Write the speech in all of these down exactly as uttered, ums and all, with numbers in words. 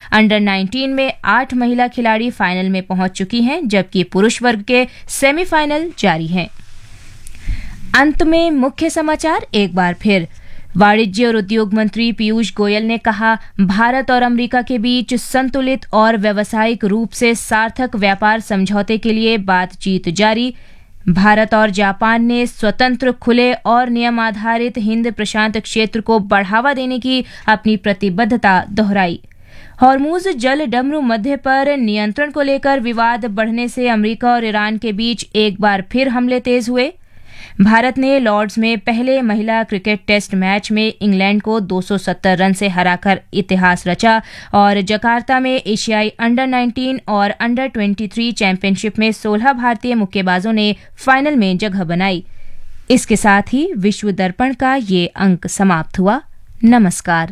Under nineteen में आठ महिला खिलाड़ी फाइनल में पहुंच चुकी हैं, जबकि पुरुष वर्ग के सेमीफाइनल जारी हैं। अंत में मुख्य समाचार एक बार फिर। वाणिज्य और उद्योग मंत्री पीयूष गोयल ने कहा, भारत और अमेरिका के बीच संतुलित और व्यावसायिक रूप से सार्थक व्यापार समझौते के लिए बातचीत जारी। भारत और जापान ने स्वतंत्र, खुले और नियम आधारित हिंद प्रशांत क्षेत्र को बढ़ावा देने की अपनी प्रतिबद्धता दोहराई। हॉर्मुज जल डमरू मध्य पर नियंत्रण को लेकर विवाद बढ़ने से अमेरिका और ईरान के बीच एक बार फिर हमले तेज हुए। भारत ने लॉर्ड्स में पहले महिला क्रिकेट टेस्ट मैच में इंग्लैंड को दो सौ सत्तर रन से हराकर इतिहास रचा और जकार्ता में एशियाई अंडर नाइनटीन और अंडर तेईस चैंपियनशिप में सोलह भारतीय मुक्केबाजों ने फाइनल में जगह बनाई। इसके साथ ही विश्व दर्पण का ये अंक समाप्त हुआ। नमस्कार।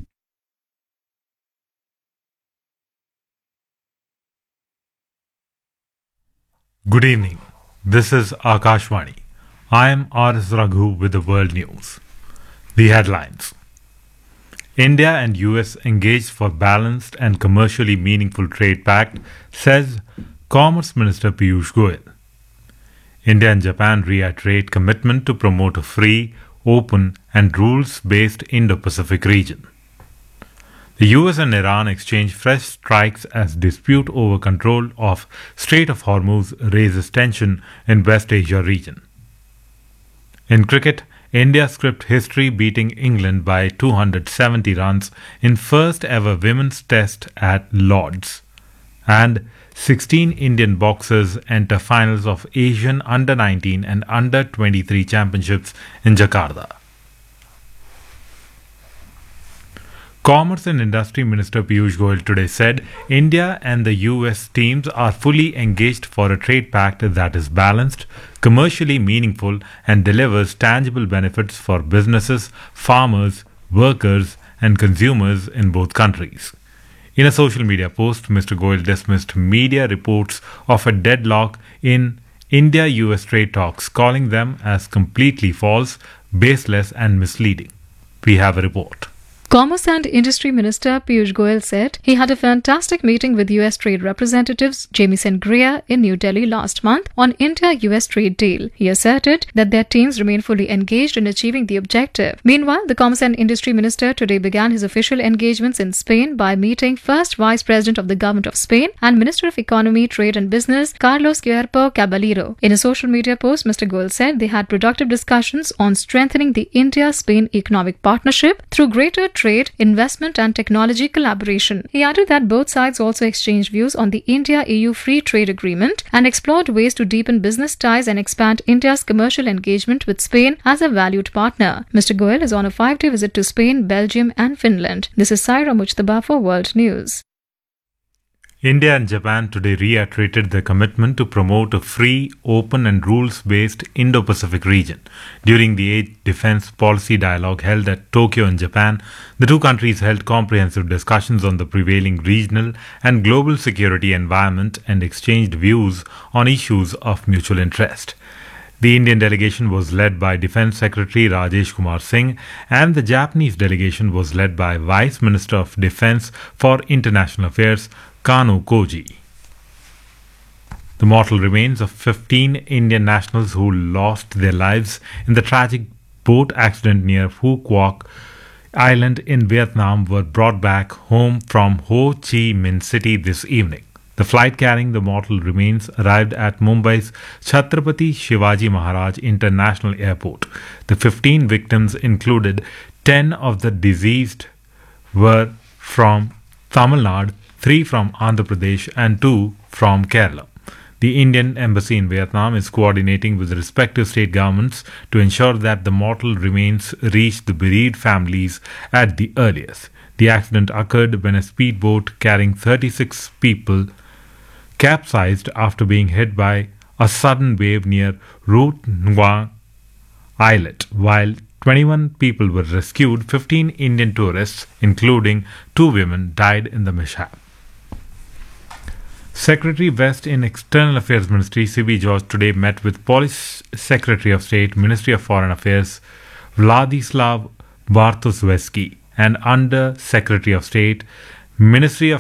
Good evening. This is Akashvani. I am R S Raghu with the world news. The headlines. India and U S engaged for balanced and commercially meaningful trade pact, says Commerce Minister Piyush Goyal. India and Japan reiterate commitment to promote a free, open and rules-based Indo-Pacific region. The U S and Iran exchange fresh strikes as dispute over control of Strait of Hormuz raises tension in West Asia region. In cricket, India script history beating England by two hundred seventy runs in first ever women's test at Lord's. And sixteen Indian boxers enter finals of Asian under nineteen and under twenty-three championships in Jakarta. Commerce and Industry Minister Piyush Goyal today said India and the U S teams are fully engaged for a trade pact that is balanced, commercially meaningful and delivers tangible benefits for businesses, farmers, workers and consumers in both countries. In a social media post, Mister Goyal dismissed media reports of a deadlock in India-U S trade talks, calling them as completely false, baseless and misleading. We have a report. Commerce and Industry Minister Piyush Goyal said he had a fantastic meeting with U S trade representatives Jamieson Greer in New Delhi last month on India-U S trade deal. He asserted that their teams remain fully engaged in achieving the objective. Meanwhile, the Commerce and Industry Minister today began his official engagements in Spain by meeting first Vice President of the Government of Spain and Minister of Economy, Trade and Business Carlos Querpo Caballero. In a social media post, Mister Goyal said they had productive discussions on strengthening the India-Spain economic partnership through greater trade, investment and technology collaboration. He added that both sides also exchanged views on the India-E U Free Trade Agreement and explored ways to deepen business ties and expand India's commercial engagement with Spain as a valued partner. Mister Goyal is on a five-day visit to Spain, Belgium and Finland. This is Saira Mujtaba for World News. India and Japan today reiterated their commitment to promote a free, open and rules-based Indo-Pacific region. During the eighth Defence Policy Dialogue held at Tokyo in Japan, the two countries held comprehensive discussions on the prevailing regional and global security environment and exchanged views on issues of mutual interest. The Indian delegation was led by Defence Secretary Rajesh Kumar Singh and the Japanese delegation was led by Vice Minister of Defence for International Affairs Kano Koji. The mortal remains of fifteen Indian nationals who lost their lives in the tragic boat accident near Phu Quoc Island in Vietnam were brought back home from Ho Chi Minh City this evening. The flight carrying the mortal remains arrived at Mumbai's Chhatrapati Shivaji Maharaj International Airport. The fifteen victims included ten of the deceased were from Tamil Nadu, three from Andhra Pradesh and two from Kerala. The Indian Embassy in Vietnam is coordinating with the respective state governments to ensure that the mortal remains reach the bereaved families at the earliest. The accident occurred when a speedboat carrying thirty-six people capsized after being hit by a sudden wave near Root Nguyen Islet. While twenty-one people were rescued, fifteen Indian tourists, including two women, died in the mishap. Secretary West in External Affairs Ministry C B George today met with Polish Secretary of State, Ministry of Foreign Affairs Vladislav Bartoszewski and Under Secretary of State, Ministry of